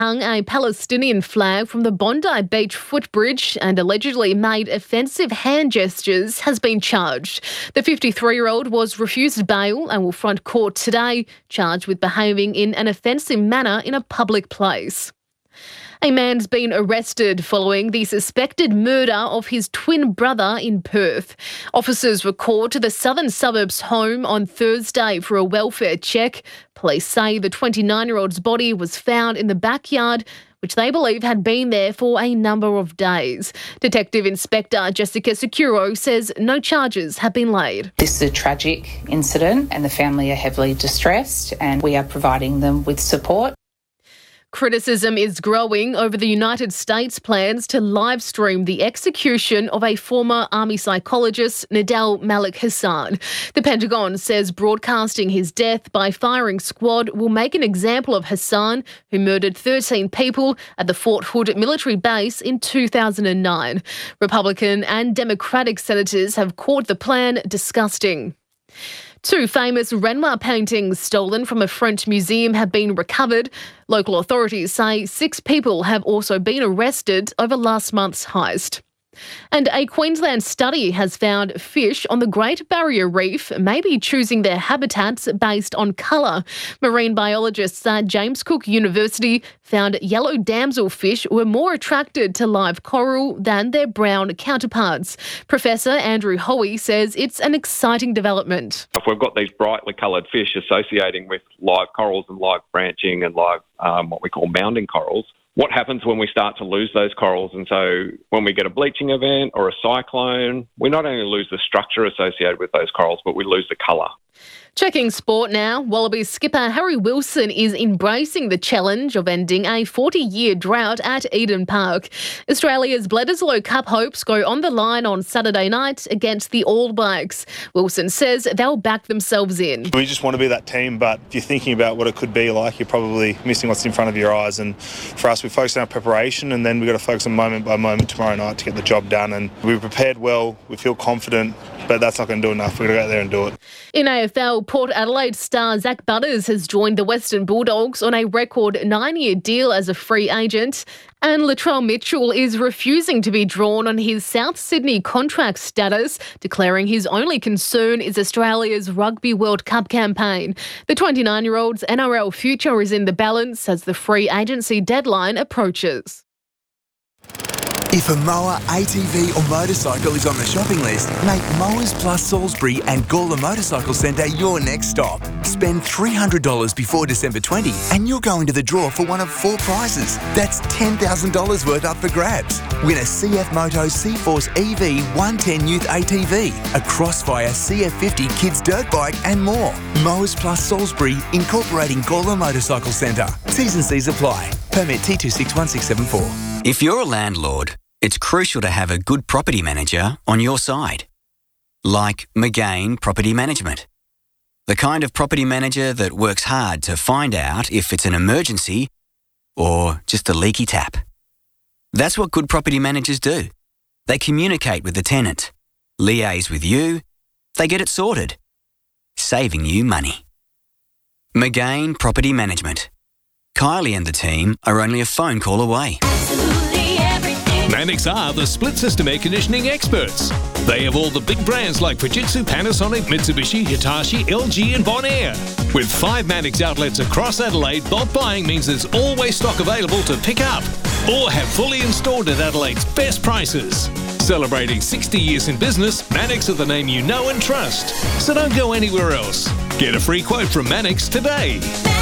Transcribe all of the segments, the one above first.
hung a Palestinian flag from the Bondi Beach footbridge and allegedly made offensive hand gestures has been charged. The 53-year-old was refused bail and will front court today, charged with behaving in an offensive manner in a public place. A man's been arrested following the suspected murder of his twin brother in Perth. Officers were called to the southern suburbs home on Thursday for a welfare check. Police say the 29-year-old's body was found in the backyard, which they believe had been there for a number of days. Detective Inspector Jessica Securo says no charges have been laid. This is a tragic incident and the family are heavily distressed, and we are providing them with support. Criticism is growing over the United States' plans to live stream the execution of a former army psychologist, Nadal Malik Hassan. The Pentagon says broadcasting his death by firing squad will make an example of Hassan, who murdered 13 people at the Fort Hood military base in 2009. Republican and Democratic senators have called the plan disgusting. Two famous Renoir paintings stolen from a French museum have been recovered. Local authorities say 6 people have also been arrested over last month's heist. And a Queensland study has found fish on the Great Barrier Reef may be choosing their habitats based on colour. Marine biologists at James Cook University found yellow damselfish were more attracted to live coral than their brown counterparts. Professor Andrew Hoey says it's an exciting development. If we've got these brightly coloured fish associating with live corals and live branching and live what we call mounding corals, what happens when we start to lose those corals? And so when we get a bleaching event or a cyclone, we not only lose the structure associated with those corals, but we lose the colour. Checking sport now, Wallabies skipper Harry Wilson is embracing the challenge of ending a 40-year drought at Eden Park. Australia's Bledisloe Cup hopes go on the line on Saturday night against the All Blacks. Wilson says they'll back themselves in. We just want to be that team, but if you're thinking about what it could be like, you're probably missing what's in front of your eyes. And for us, we focus on our preparation, and then we've got to focus on moment by moment tomorrow night to get the job done. And we've prepared well, we feel confident, but that's not going to do enough. We've got to go out there and do it. In AFL, Port Adelaide star Zach Butters has joined the Western Bulldogs on a record 9-year deal as a free agent. And Latrell Mitchell is refusing to be drawn on his South Sydney contract status, declaring his only concern is Australia's Rugby World Cup campaign. The 29-year-old's NRL future is in the balance as the free agency deadline approaches. If a mower, ATV or motorcycle is on the shopping list, make Mowers Plus Salisbury and Gawler Motorcycle Centre your next stop. Spend $300 before December 20 and you'll go into the draw for one of 4 prizes. That's $10,000 worth up for grabs. Win a CF Moto C-Force EV 110 Youth ATV, a Crossfire CF50 Kids Dirt Bike and more. Mowers Plus Salisbury, incorporating Gawler Motorcycle Centre. T's and C's apply. Permit T261674. If you're a landlord, it's crucial to have a good property manager on your side. Like McGain Property Management. The kind of property manager that works hard to find out if it's an emergency or just a leaky tap. That's what good property managers do. They communicate with the tenant, liaise with you, they get it sorted, saving you money. McGain Property Management. Kylie and the team are only a phone call away. Mannix are the split system air conditioning experts. They have all the big brands like Fujitsu, Panasonic, Mitsubishi, Hitachi, LG and Bonaire. With 5 Mannix outlets across Adelaide, bulk buying means there's always stock available to pick up or have fully installed at Adelaide's best prices. Celebrating 60 years in business, Mannix are the name you know and trust. So don't go anywhere else. Get a free quote from Mannix today.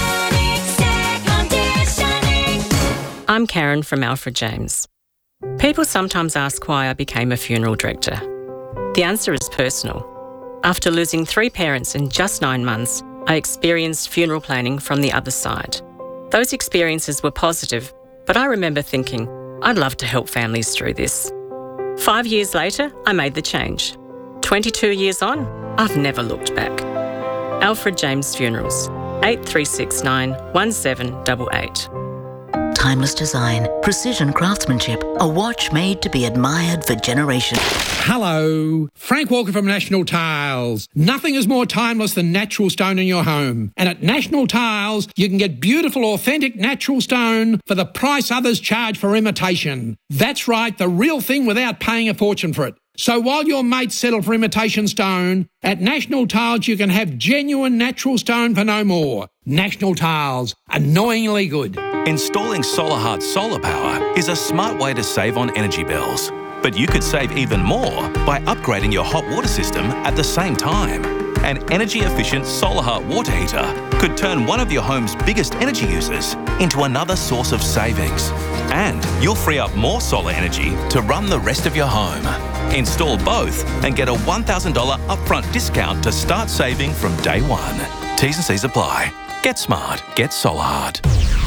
I'm Karen from Alfred James. People sometimes ask why I became a funeral director. The answer is personal. After losing 3 parents in just 9 months, I experienced funeral planning from the other side. Those experiences were positive, but I remember thinking, I'd love to help families through this. 5 years later, I made the change. 22 years on, I've never looked back. Alfred James Funerals, 8369 1788. timeless design, precision craftsmanship, a watch made to be admired for generations. Hello, Frank Walker from National Tiles. Nothing is more timeless than natural stone in your home. And at National Tiles, you can get beautiful, authentic natural stone for the price others charge for imitation. That's right, the real thing without paying a fortune for it. So while your mates settle for imitation stone, at National Tiles you can have genuine natural stone for no more. National Tiles, annoyingly good. Installing SolarHeart solar power is a smart way to save on energy bills. But you could save even more by upgrading your hot water system at the same time. An energy-efficient SolarHeart water heater could turn one of your home's biggest energy users into another source of savings. And you'll free up more solar energy to run the rest of your home. Install both and get a $1,000 upfront discount to start saving from day one. T's and C's apply. Get smart. Get SolarHeart.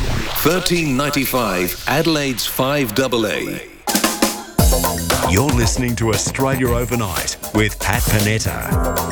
$13.95 Adelaide's 5AA. You're listening to Australia Overnight with Pat Panetta.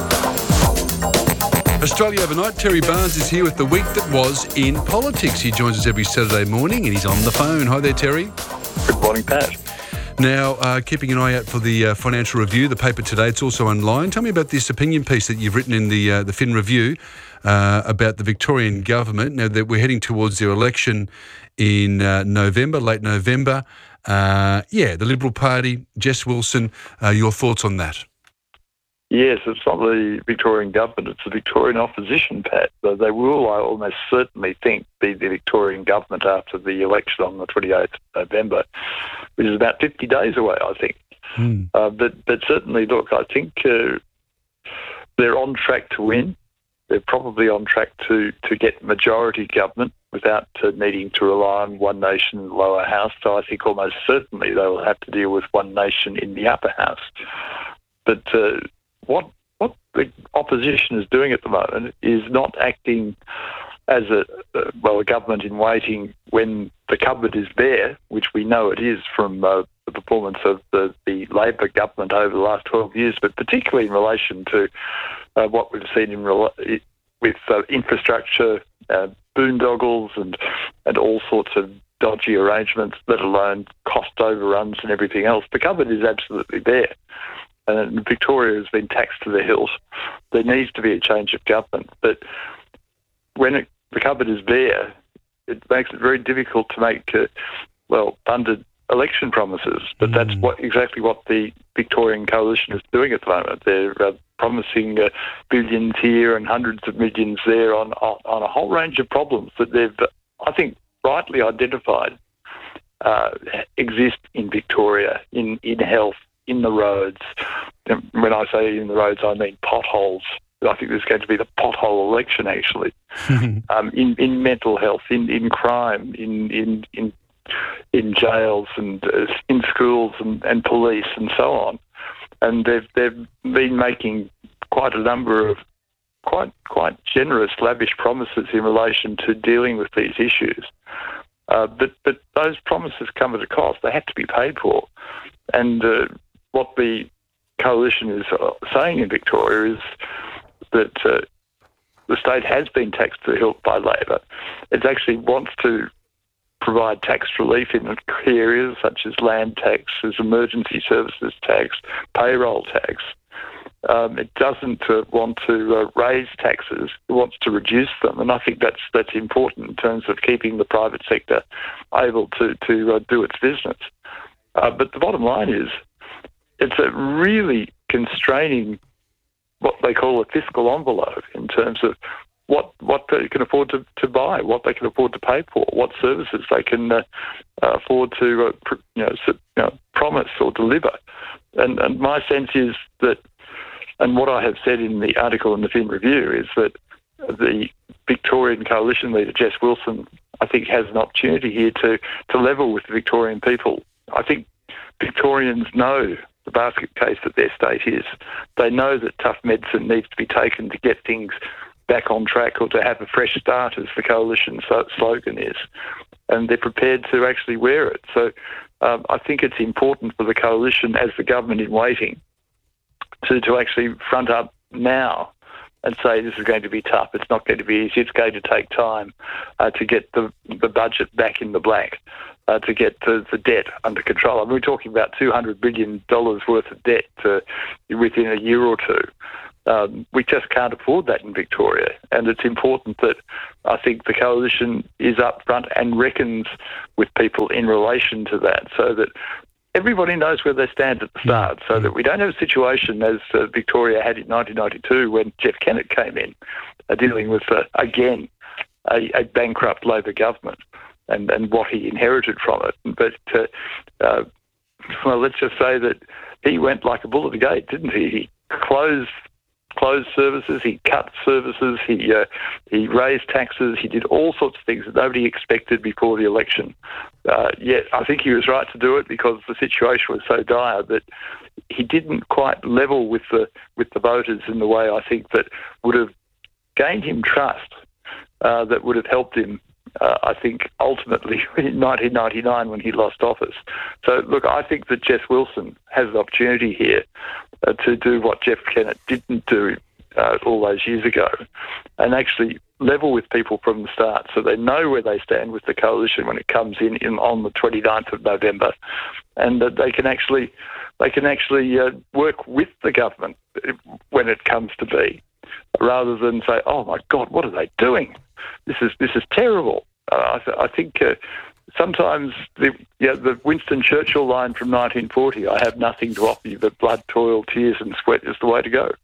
Australia Overnight, Terry Barnes is here with the week that was in politics. He joins us every Saturday morning and he's on the phone. Hi there, Terry. Good morning, Pat. Now, keeping an eye out for the Financial Review, the paper today, it's also online. Tell me about this opinion piece that you've written in the Fin Review about the Victorian government. Now that we're heading towards their election in November, late November. The Liberal Party, Jess Wilson, your thoughts on that? Yes, it's not the Victorian government, it's the Victorian opposition, Pat. So they will, I almost certainly think, be the Victorian government after the election on the 28th of November, which is about 50 days away, I think. But certainly, look, I think they're on track to win. They're probably on track to get majority government without needing to rely on one nation lower house. So I think almost certainly they will have to deal with one nation in the upper house. But what the opposition is doing at the moment is not acting as a government in waiting when the cupboard is bare, which we know it is from the performance of the Labor government over the last 12 years, but particularly in relation to what we've seen with infrastructure, boondoggles and all sorts of dodgy arrangements, let alone cost overruns and everything else. The cupboard is absolutely bare. And Victoria has been taxed to the hilt. There needs to be a change of government. But when the cupboard is bare, it makes it very difficult to make, funded election promises. But that's exactly what the Victorian coalition is doing at the moment. They're promising billions here and hundreds of millions there on a whole range of problems that they've, I think, rightly identified exist in Victoria, in health, in the roads. When I say in the roads, I mean potholes. I think there's going to be the pothole election, actually. In mental health, in crime, in jails and in schools and police and so on. And they've been making quite a number of quite generous, lavish promises in relation to dealing with these issues. But those promises come at a cost. They have to be paid for. And what the coalition is saying in Victoria is that the state has been taxed to the hilt by Labor. It actually wants to provide tax relief in key areas such as land taxes, emergency services tax, payroll tax. It doesn't want to raise taxes. It wants to reduce them, and I think that's important in terms of keeping the private sector able to do its business. But the bottom line is, it's a really constraining what they call a fiscal envelope in terms of what they can afford to buy, what they can afford to pay for, what services they can afford to promise or deliver. And my sense is that, and what I have said in the article in the Fin Review, is that the Victorian coalition leader, Jess Wilson, I think has an opportunity here to level with the Victorian people. I think Victorians know the basket case that their state is. They know that tough medicine needs to be taken to get things back on track, or to have a fresh start, as the coalition slogan is. And they're prepared to actually wear it. So I think it's important for the coalition, as the government in waiting, to actually front up now and say this is going to be tough. It's not going to be easy. It's going to take time to get the budget back in the black. to get the debt under control. I mean, we're talking about $200 billion worth of debt within a year or two. We just can't afford that in Victoria, and it's important that I think the Coalition is upfront and reckons with people in relation to that, so that everybody knows where they stand at the start, so that we don't have a situation as Victoria had in 1992 when Jeff Kennett came in, dealing with, again, a bankrupt Labor government and what he inherited from it. But, well, let's just say that he went like a bull at the gate, didn't he? He closed services, he cut services, he raised taxes, he did all sorts of things that nobody expected before the election. Yet I think he was right to do it because the situation was so dire, but he didn't quite level with the voters in the way I think that would have gained him trust, that would have helped him, I think, ultimately in 1999 when he lost office. So, look, I think that Jess Wilson has an opportunity here to do what Jeff Kennett didn't do all those years ago and actually level with people from the start so they know where they stand with the Coalition when it comes in on the 29th of November, and that they can actually work with the government when it comes to be, rather than say, oh my God, what are they doing? This is terrible. I think sometimes the Winston Churchill line from 1940, I have nothing to offer you but blood, toil, tears and sweat, is the way to go.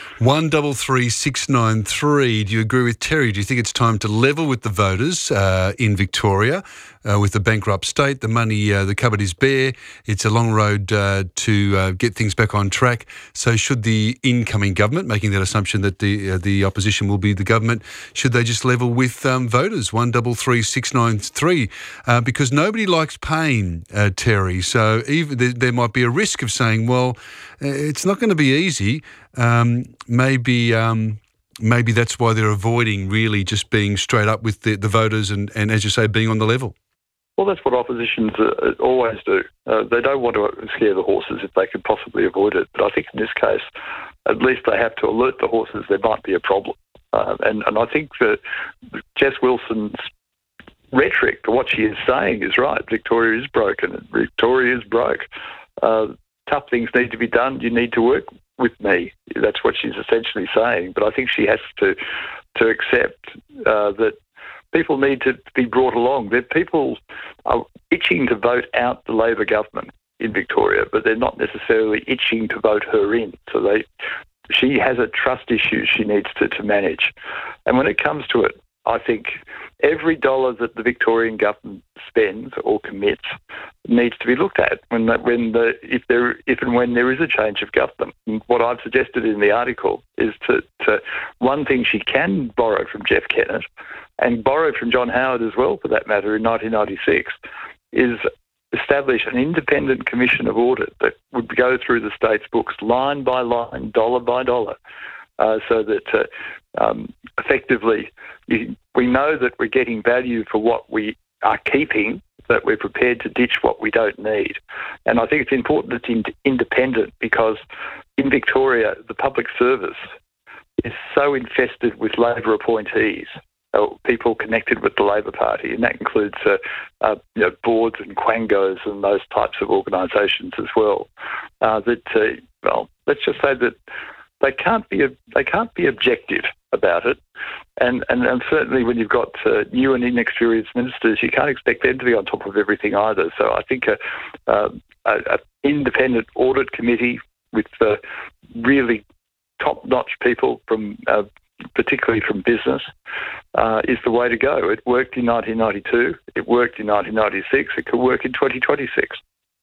133693. Do you agree with Terry? Do you think it's time to level with the voters in Victoria with the bankrupt state? The money, the cupboard is bare. It's a long road to get things back on track. So should the incoming government, making that assumption that the opposition will be the government, should they just level with voters? 133693. Because nobody likes pain, Terry. So even there might be a risk of saying, well, it's not going to be easy. Maybe that's why they're avoiding really just being straight up with the voters and, as you say, being on the level. Well, that's what oppositions always do. They don't want to scare the horses if they can possibly avoid it. But I think in this case, at least they have to alert the horses there might be a problem. And I think that Jess Wilson's rhetoric, what she is saying is right. Victoria is broken. Victoria is broke. Tough things need to be done. You need to work with me. That's what she's essentially saying. But I think she has to accept that people need to be brought along. That people are itching to vote out the Labor government in Victoria, but they're not necessarily itching to vote her in. So she has a trust issue she needs to manage. And when it comes to it, I think every dollar that the Victorian government spends or commits needs to be looked at if and when there is a change of government. And what I've suggested in the article is to one thing she can borrow from Jeff Kennett and borrow from John Howard as well, for that matter, in 1996, is establish an independent commission of audit that would go through the state's books line by line, dollar by dollar, so that effectively we know that we're getting value for what we are keeping, that we're prepared to ditch what we don't need. And I think it's important it's independent because in Victoria, the public service is so infested with Labor appointees, people connected with the Labor Party, and that includes boards and quangos and those types of organisations as well. Let's just say that they can't be objective about it, and certainly when you've got new and inexperienced ministers, you can't expect them to be on top of everything either. So I think an independent audit committee with really top-notch people from particularly from business, is the way to go. It worked in 1992, it worked in 1996, it could work in 2026.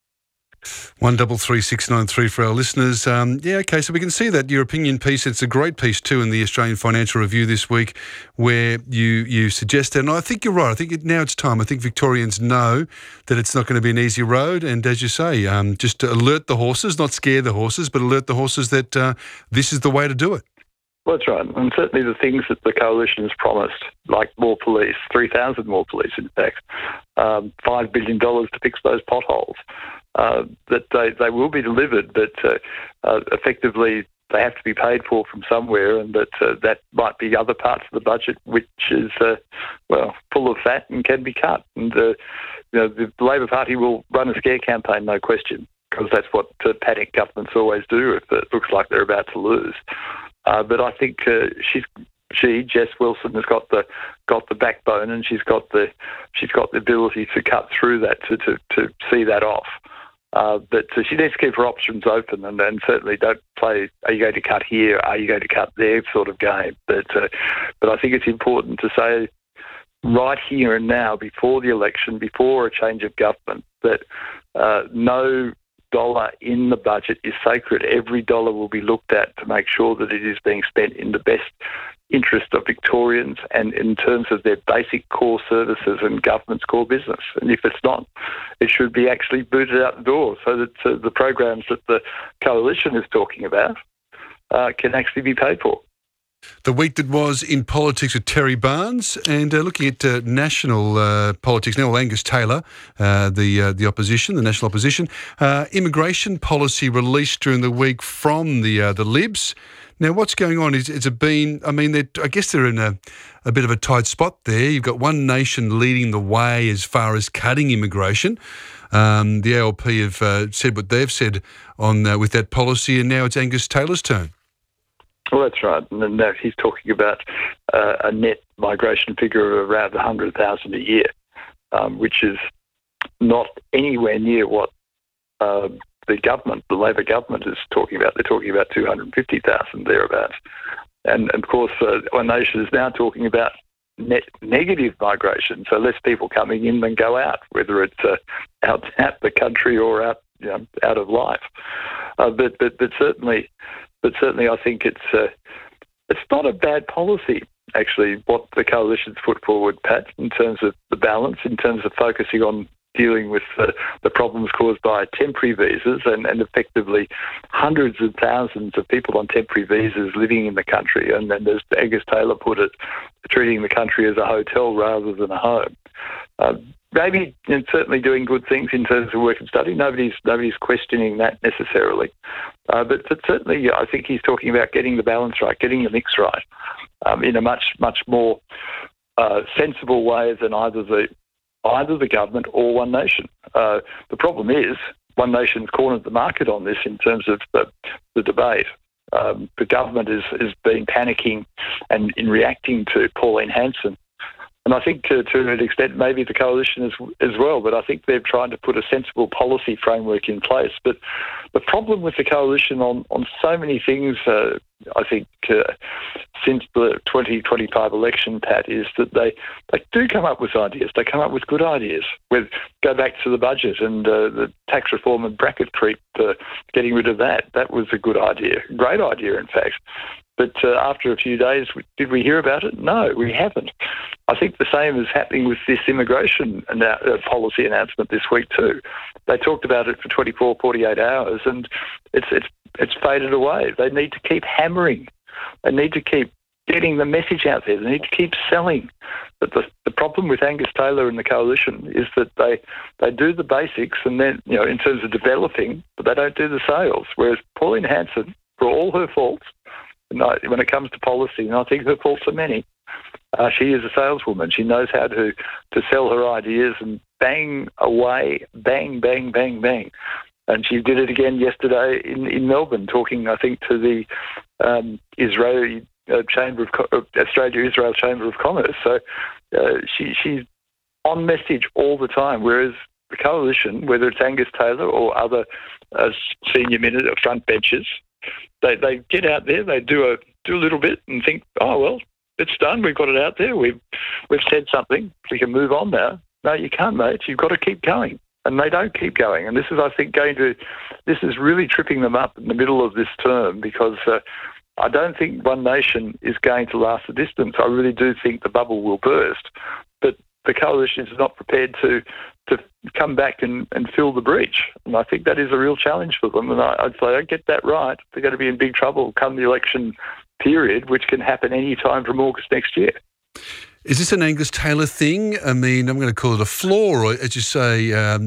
133693 for our listeners. Okay, so we can see that your opinion piece, it's a great piece too in the Australian Financial Review this week where you suggested, and I think you're right, I think now it's time. I think Victorians know that it's not going to be an easy road, and as you say, just to alert the horses, not scare the horses, but alert the horses that this is the way to do it. Well, that's right. And certainly the things that the Coalition has promised, like more police, 3,000 more police, in fact, $5 billion to fix those potholes, that they will be delivered, but effectively they have to be paid for from somewhere, and that might be other parts of the budget which is, full of fat and can be cut. And the Labor Party will run a scare campaign, no question, because that's what panic governments always do if it looks like they're about to lose. But I think Jess Wilson, has got the backbone, and she's got the ability to cut through that to see that off. But she needs to keep her options open, and certainly don't play, are you going to cut here, are you going to cut there sort of game. But I think it's important to say right here and now, before the election, before a change of government, that no dollar in the budget is sacred. Every dollar will be looked at to make sure that it is being spent in the best interest of Victorians and in terms of their basic core services and government's core business. And if it's not, it should be actually booted out the door so that the programs that the coalition is talking about can actually be paid for. The week that was in politics with Terry Barnes, and looking at national politics now, Angus Taylor, the opposition, the national opposition, immigration policy released during the week from the Libs. Now, what's going on? Is it been? I mean, I guess they're in a bit of a tight spot there. You've got One Nation leading the way as far as cutting immigration. The ALP have said what they've said on with that policy, and now it's Angus Taylor's turn. Well, that's right. And now he's talking about a net migration figure of around 100,000 a year, which is not anywhere near what the government, the Labor government, is talking about. They're talking about 250,000 thereabouts. And of course, One Nation is now talking about net negative migration, so less people coming in than go out, whether it's out the country or out of life. But certainly, I think it's not a bad policy, actually, what the coalition's put forward, Pat, in terms of the balance, in terms of focusing on dealing with the problems caused by temporary visas and effectively hundreds of thousands of people on temporary visas living in the country. And then, as Angus Taylor put it, treating the country as a hotel rather than a home. Maybe and certainly doing good things in terms of work and study. Nobody's questioning that necessarily. But certainly I think he's talking about getting the balance right, getting the mix right in a much, much more sensible way than either the government or One Nation. The problem is One Nation's cornered the market on this in terms of the debate. The government has been panicking and in reacting to Pauline Hanson. And I think to an extent maybe the coalition as well, but I think they're trying to put a sensible policy framework in place. But the problem with the coalition on so many things, I think, since the 2025 election, Pat, is that they do come up with ideas. They come up with good ideas. Go back to the budget and the tax reform and bracket creep, getting rid of that. That was a good idea, great idea, in fact. But after a few days, did we hear about it? No, we haven't. I think the same is happening with this immigration policy announcement this week too. They talked about it for 24, 48 hours, and it's faded away. They need to keep hammering. They need to keep getting the message out there. They need to keep selling. But the problem with Angus Taylor and the coalition is that they do the basics, and then in terms of developing, but they don't do the sales. Whereas Pauline Hanson, for all her faults, when it comes to policy, and I think her faults are many, she is a saleswoman. She knows how to sell her ideas and bang away, bang, bang, bang, bang. And she did it again yesterday in Melbourne, talking, I think, to the Israeli Australia-Israel Chamber of Commerce. So she's on message all the time, whereas the coalition, whether it's Angus Taylor or other senior front benchers, they get out there, they do a little bit and think, oh, well, it's done. We've got it out there. We've said something. We can move on now. No, you can't, mate. You've got to keep going. And they don't keep going. And this is, I think, this is really tripping them up in the middle of this term, because I don't think One Nation is going to last the distance. I really do think the bubble will burst. But the coalition is not prepared to come back and fill the breach. And I think that is a real challenge for them. And I'd say, don't get that right, they're going to be in big trouble come the election period, which can happen any time from August next year. Is this an Angus Taylor thing? I mean, I'm going to call it a flaw, or as you say,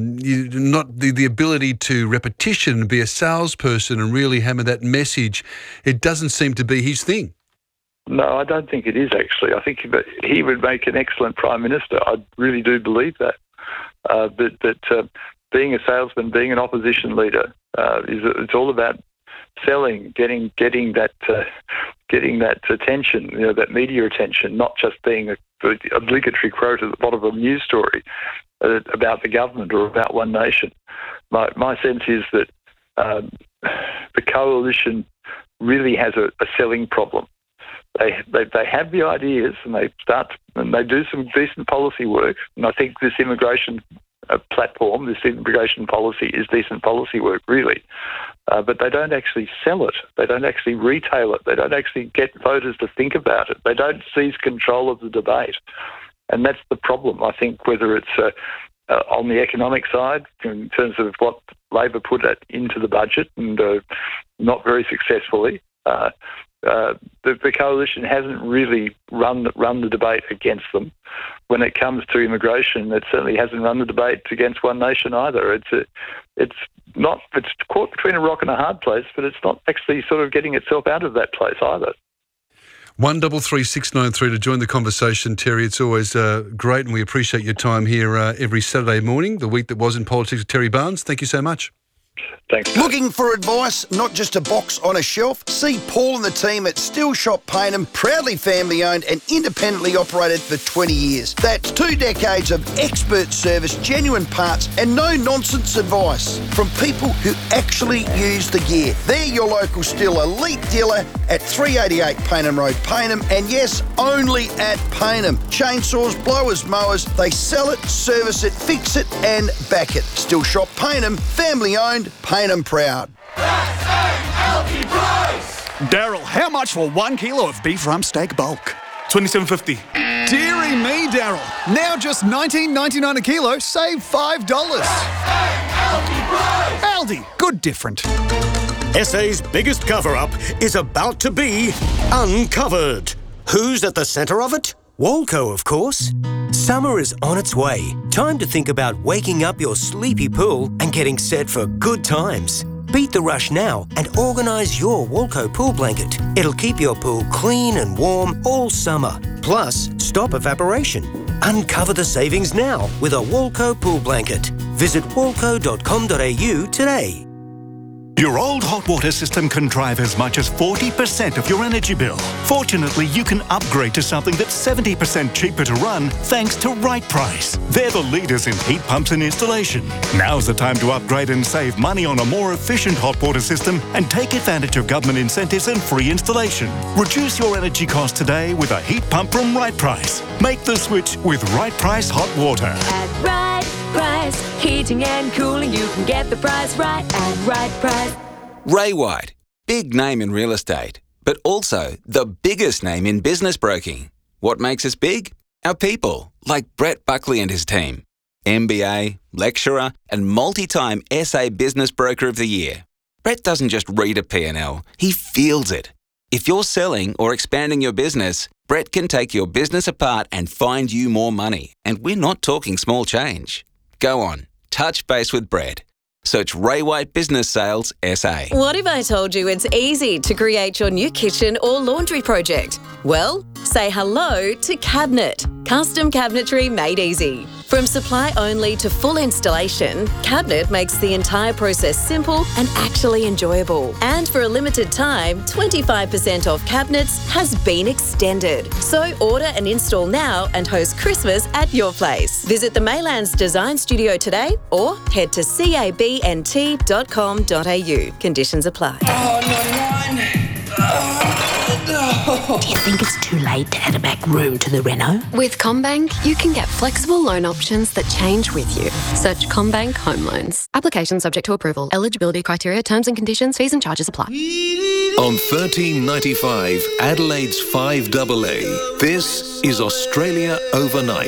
not the ability to repetition and be a salesperson and really hammer that message. It doesn't seem to be his thing. No, I don't think it is, actually. I think he would make an excellent Prime Minister. I really do believe that. But being a salesman, being an opposition leader, it's all about selling, getting that attention, that media attention, not just being a obligatory quote at the bottom of a news story about the government or about One Nation. My sense is that the coalition really has a selling problem. They have the ideas and they do some decent policy work, and I think this immigration platform, this immigration policy is decent policy work, really. But they don't actually sell it. They don't actually retail it. They don't actually get voters to think about it. They don't seize control of the debate. And that's the problem, I think, whether it's on the economic side, in terms of what Labor put into the budget, and not very successfully. The coalition hasn't really run the debate against them. When it comes to immigration, it certainly hasn't run the debate against One Nation either. It's caught between a rock and a hard place, but it's not actually sort of getting itself out of that place either. 133693 to join the conversation, Terry. It's always great, and we appreciate your time here every Saturday morning, the week that was in politics with Terry Barnes. Thank you so much. Thanks. Looking for advice, not just a box on a shelf? See Paul and the team at Still Shop Payneham, proudly family owned and independently operated for 20 years. That's 2 decades of expert service, genuine parts and no nonsense advice from people who actually use the gear. They're your local Still elite dealer at 388 Payneham Road, Payneham, and yes, only at Payneham. Chainsaws, blowers, mowers, they sell it, service it, fix it and back it. Still Shop Payneham, family owned, Payneham proud. Daryl, how much for 1 kilo of beef rump steak bulk? $27.50. Deary me, Daryl. Now just $19.99 a kilo, save $5. Aldi, good different. SA's biggest cover-up is about to be uncovered. Who's at the centre of it? Walco, of course. Summer is on its way. Time to think about waking up your sleepy pool and getting set for good times. Beat the rush now and organise your Walco pool blanket. It'll keep your pool clean and warm all summer. Plus, stop evaporation. Uncover the savings now with a Walco pool blanket. Visit walco.com.au today. Your old hot water system can drive as much as 40% of your energy bill. Fortunately, you can upgrade to something that's 70% cheaper to run thanks to Right Price. They're the leaders in heat pumps and installation. Now's the time to upgrade and save money on a more efficient hot water system and take advantage of government incentives and free installation. Reduce your energy costs today with a heat pump from Right Price. Make the switch with Right Price Hot Water. At Right Price, heating and cooling, you can get the price right at Right Price. Ray White, big name in real estate, but also the biggest name in business broking. What makes us big? Our people, like Brett Buckley and his team. MBA, lecturer, and multi-time SA Business Broker of the Year. Brett doesn't just read a P&L, he feels it. If you're selling or expanding your business, Brett can take your business apart and find you more money. And we're not talking small change. Go on, touch base with Brett. Search Ray White Business Sales SA. What if I told you it's easy to create your new kitchen or laundry project? Well, say hello to Cabinet. Custom cabinetry made easy. From supply only to full installation, Cabinet makes the entire process simple and actually enjoyable. And for a limited time, 25% off cabinets has been extended. So order and install now and host Christmas at your place. Visit the Maylands Design Studio today or head to cabnt.com.au. Conditions apply. Do you think it's too late to add a back room to the reno? With CommBank, you can get flexible loan options that change with you. Search CommBank Home Loans. Application subject to approval. Eligibility criteria, terms and conditions, fees and charges apply. On 1395 Adelaide's 5AA, this is Australia Overnight.